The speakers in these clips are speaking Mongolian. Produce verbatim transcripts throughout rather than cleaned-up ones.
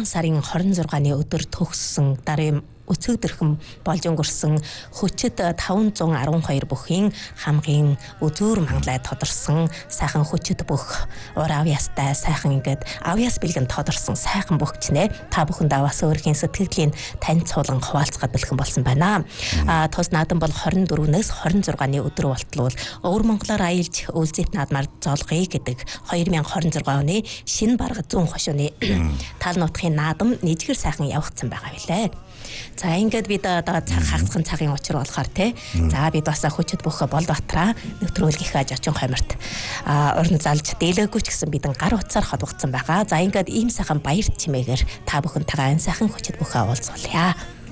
долоон сарын хорин зургааны өдөр төгссөн дарын өцөгдөрхөн болж өнгөрсөн хүчит таван зуун арван хоёр бүхийн хамгийн үзүүр мангалай тодорсон сайхан хүчит бүх ур авьяастай сайхан ингээд авьяас бэлгэн тодорсон сайхан бүхчнээ та бүхэндээ бас өөрхийн сэтгэлийн танилцуулан хуваалцахад бэлхэн болсон байна. А тус наадам бол хорин дөрвөөс хорин зургааны өдөр болтлуул өвөр Монголоор аялж үлзэт наадмаар зоолгоё гэдэг хоёр мянга хорин зургааны оны шинэ бараг зүүн хошууны тал нутгийн наадам нийтгэр сайхан явагдсан байгаа билээ. За ингээд бид одоо цаг хагасхан цагийн учир болохоор те. За бид бас хүчит бүх Болбатраа нэвтрүүлгийнхаа жочин хомирт а уран залж дийлээгүй ч гэсэн бидэн гар утсаар холбогдсон байгаа. За ингээд ийм сайхан баяр чимээгээр та бүхэнтэйгээ энэ сайхан хүчит бүхээ уулзуулъя.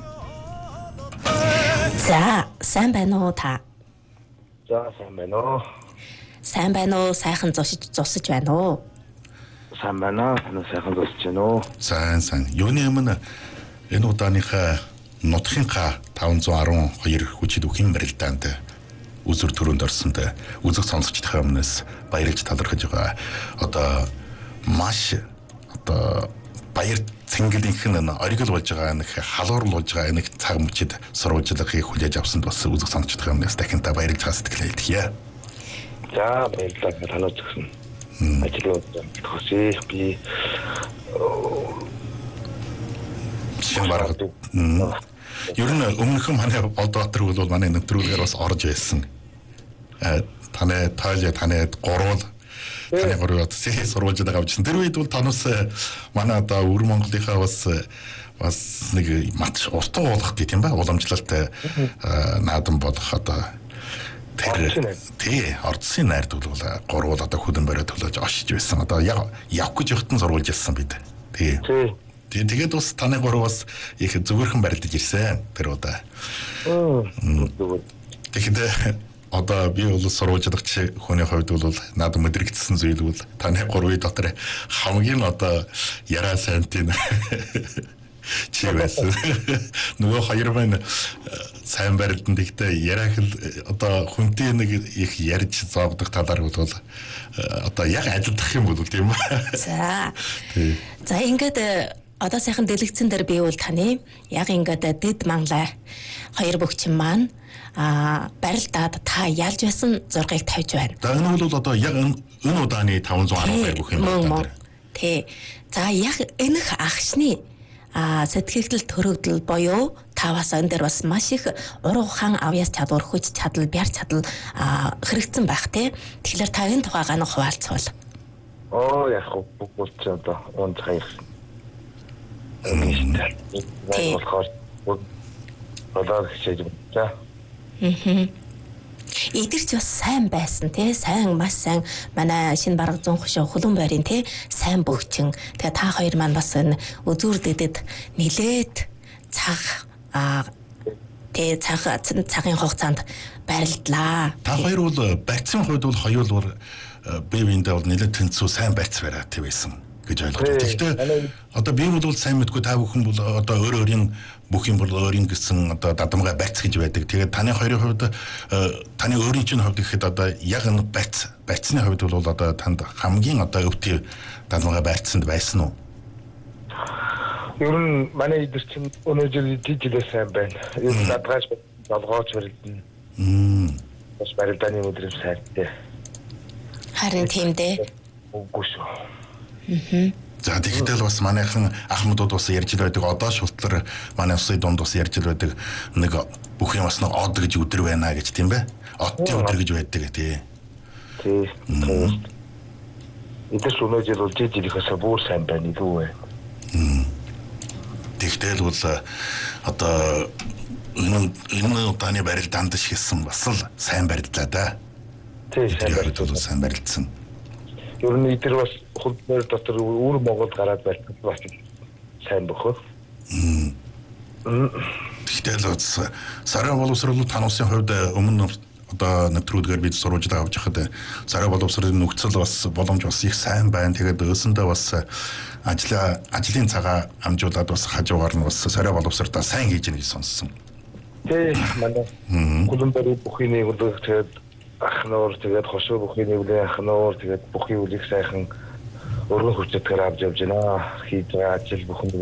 За сайн байна уу та? За сайн байна уу? Сайн байна уу? Сайхан зусж зусж байна уу? Сайн байна. Танаа сайхан зусж байна уу? Сайн сайн. Юуны өмнө энэ удааныхаа нутгийнхаа таван зуун арван хоёр хүчит бүхэн барилдаанд үзүр төрөнд орсонд үзэг сонсогчдын өмнөөс баярлж талархаж байгаа. Одоо маш одоо баяр цэнгэлийнх нь оргил болж байгаа нэг халуурл болж байгаа нэг цаг мөчид сурвалжлагыг хүлээж авсанд бас үзэг сонсогчдын өмнөөс дахин та баярлж байгаа сэтгэлээ хэлье. За баярлалаа танаа зөвхөн. Ажлын төсөө би шинэ бараг. Ер нь өмнөхөн манай Болбатар бол манай нэвтрүүлгээр бас орж байсан. Таны тааль таны гурвал таны гурвал сурвалжлага авчихсан. Тэр үед бол танаас манай одоо өвөр Монголынхаа бас бас нэг матч уртан уулах тийм ба уламжлалтай наадам болох одоо тэр тий ордсын найрд бол гурвал одоо хөдөн бариад төлөж очиж байсан. Одоо яг явах гэж явахтан сурвалжилсан бид. Тий. Тэгээд бас таны гурав бас их зөвөрхөн барилдаж ирсэн тэр удаа. Тэгэхэд одоо би бол сурвалжлагч хүний хувьд бол наадам мэдрэгдсэн зүйл бол таны гурвын дотор хамгийн одоо яраа сантин чи байсан. Нөгөө хоёр маань сайн барилдан гэхдээ ярах л одоо хүнтэй нэг их ярьж зоогдох талаар бол одоо яг ажилдах юм бол тийм үү? За. За ингээд одоо сайхан дэлгэцэн дээр би бол таны яг ингээд дэд мангалай хоёр бүгчин маань а барилдаад та ялж байсан зургийг тавьж байна. За энэ бол одоо яг энэ удааны таван зуун арван хоёр бүх юм байна. Тий. За яг энэх агшны а сэтгэгдэл төрөгдөл боёо та бас энэ дээр бас маш их уруу хаан авьяас чадвар хүч чадал бяр чадал хэрэгцсэн байх тий. Тэгэхээр та энэ тухайгаа нэг хуваалцвал. Оо яг бүгд ч одоо он цаях. Тийм. болохоор одоо хичээж байна. Мм. Идэрч бас сайн байсан тий сайн маш сайн манай шинэ бараг зүүн хошоо хулуун байрын тий сайн бөгчин тэгээ та хоёр маань бас энэ үзүүр дэдэд нилээд цаг а тий цаг цагийн хугацаанд барилдлаа. Та хоёр бол барьцын хувьд бол хоёулаа бэвиндээ бол нилээд тэнцүү сайн барьц бариад байсан гэж ойлгож байна. Гэхдээ одоо би бол сайн мэдгүй та бүхэн бол одоо өөр өөрийн бүх юм бол өөрийн гэсэн одоо дадамгай барьц гэж байдаг. Тэгээд таны хоёрын хувьд таны өөрийн чинь хувьд гэхэд одоо яг энэ барьц барьцны хувьд бол одоо танд хамгийн одоо өвтгий дадамгай барьцанд байсан уу? Ер нь манай идэр чинь өнөө жил жилээ сайн байна. Ер нь дадгайч болгооч барилдана. Мм. Бас барилдааны өдрөм сайтай. Харин тийм дээ. Үгүй шүү. Мм. За тэгэхдээ бас манайхан ахмадууд бас ярьж л байдаг. Одоо шултлар манай усын дунд бас ярьж л байдаг. Нэг бүх юм бас нэг од гэж өдөр байна гэж тийм бэ? Одтын өдөр гэж байдаг тий. Тий. Эдгээр өнөө жил бол жилийнхээс бүр сайн байна илүү байна. Мм. Тэгэхдээ л бол одоо энэ энэ удааны барилдаанд шигсэн бас л сайн барилдлаа да. Тий сайн барилдал сайн барилдсан. Ер нь эдгээр бас хөлбөр дотор өвөр Монголд гараад барьсан бас сайн бохоо. Тэгтэл бас сарай боловсрол тануусын хувьд өмнө одоо нэвтрүүлгээр бид сурвалжлага авч байхад сарай боловсролын нөхцөл бас боломж бас их сайн байна. Тэгээд өөсөндөө бас ажлаа ажлын цагаа амжуулаад бас хажуугаар нь бас сарай боловсролоо сайн хийж гэнэ гэж сонссон. Тий манай гүлэмбэр бүхний нэг тэгээд ахнаар тэгээд хошуу бүхний нэг ахнаар тэгээд бүхий үлийг сайхан өргөн хүчтэйгээр авч явж байна. Хийж байгаа ажил бүхэн